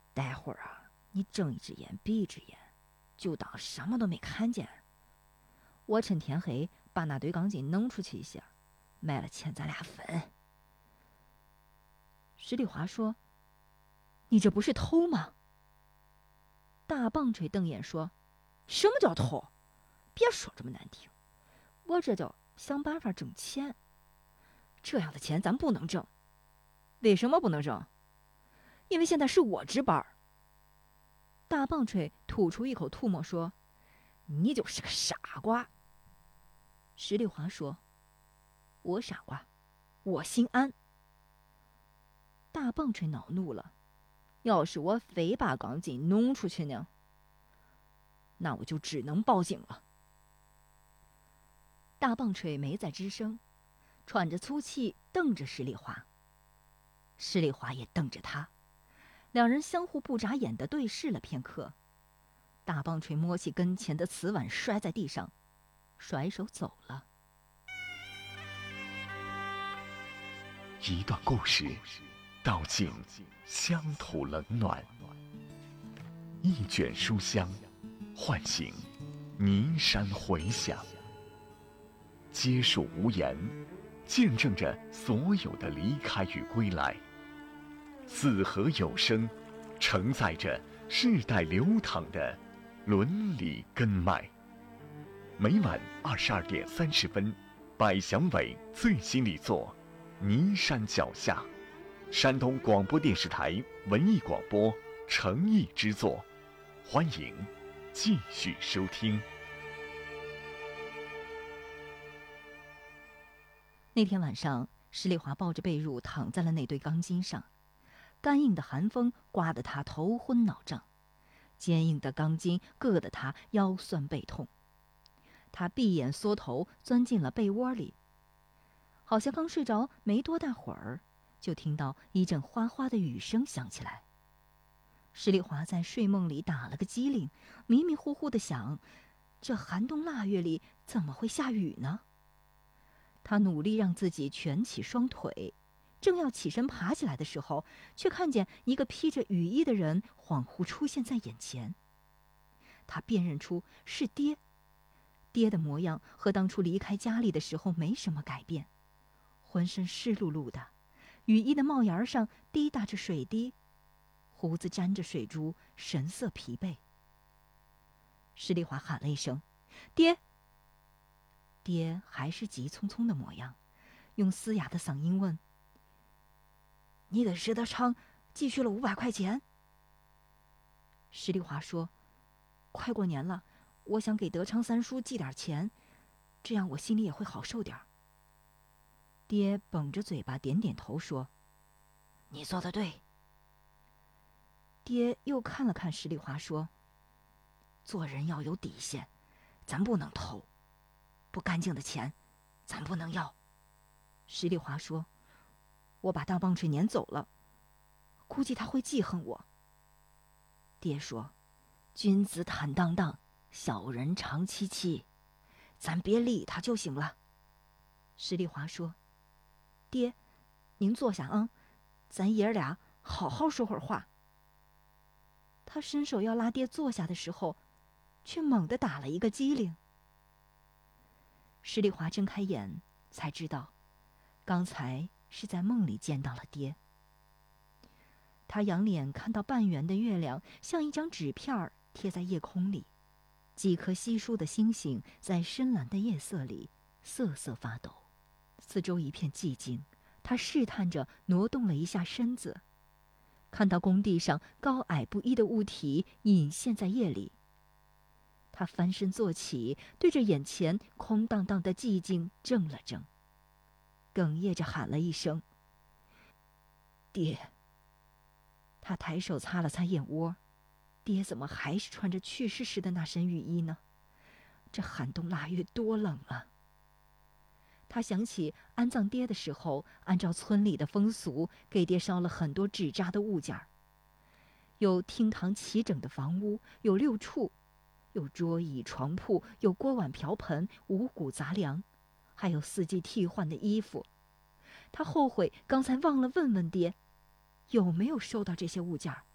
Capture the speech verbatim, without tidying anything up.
待会儿啊，你睁一只眼闭一只眼，就当什么都没看见。我趁天黑把那堆钢筋弄出去一些，卖了钱咱俩分。十里华说：“你这不是偷吗？”大棒槌瞪眼说：“什么叫偷？别说这么难听，我这叫想办法挣钱。这样的钱咱不能挣。为什么不能挣？因为现在是我值班。”大棒槌吐出一口唾沫说：“你就是个傻瓜。”十里华说：“我傻瓜，我姓安。”大棒槌恼怒了：“要是我非把钢筋弄出去呢，那我就只能报警了。”大棒槌没再吱声，喘着粗气瞪着十里华。十里华也瞪着他，两人相互不眨眼地对视了片刻。大棒槌摸起跟前的瓷碗摔在地上，甩手走了。 一段故事道尽乡土冷暖，一卷书香唤醒尼山回响。皆属无言，见证着所有的离开与归来。四合有声，承载着世代流淌的伦理根脉。每晚二十二点三十分，百祥伟最新力作《尼山脚下》，山东广播电视台文艺广播诚意之作，欢迎继续收听。 那天晚上，十里华抱着被褥躺在了那堆钢筋上，干硬的寒风刮得他头昏脑胀，坚硬的钢筋硌得他腰酸背痛。他闭眼缩头钻进了被窝里，好像刚睡着没多大会儿，就听到一阵哗哗的雨声响起来。十里华在睡梦里打了个激灵，迷迷糊糊地想，这寒冬腊月里怎么会下雨呢？他努力让自己蜷起双腿，正要起身爬起来的时候，却看见一个披着雨衣的人恍惚出现在眼前。他辨认出是爹，爹的模样和当初离开家里的时候没什么改变，浑身湿漉漉的，雨衣的帽檐上滴答着水滴，胡子沾着水珠，神色疲惫。十里华喊了一声：“爹！”爹还是急匆匆的模样，用嘶哑的嗓音问：“你给石德昌寄去了五百块钱？”十里华说：“快过年了，我想给德昌三叔寄点钱，这样我心里也会好受点儿。”爹绷着嘴巴点点头说：“你做得对。”爹又看了看十里华说：“做人要有底线，咱不能偷。不干净的钱，咱不能要。”十里华说：“我把大棒槌撵走了，估计他会记恨我。”爹说：“君子坦荡荡，小人长戚戚，咱别理他就行了。”十里华说：“爹，您坐下啊，咱爷儿俩好好说会儿话。”他伸手要拉爹坐下的时候，却猛地打了一个激灵。十里华睁开眼，才知道，刚才是在梦里见到了爹。他仰脸看到半圆的月亮像一张纸片贴在夜空里，几颗稀疏的星星在深蓝的夜色里瑟瑟发抖。四周一片寂静，他试探着挪动了一下身子，看到工地上高矮不一的物体隐现在夜里。他翻身坐起，对着眼前空荡荡的寂静怔了怔，哽咽着喊了一声：“爹。”他抬手擦了擦眼窝，爹怎么还是穿着去世时的那身雨衣呢？这寒冬腊月多冷啊！他想起安葬爹的时候，按照村里的风俗，给爹烧了很多纸扎的物件儿，有厅堂齐整的房屋，有六畜，有桌椅床铺，有锅碗瓢盆，五谷杂粮，还有四季替换的衣服。他后悔刚才忘了问问爹，有没有收到这些物件儿。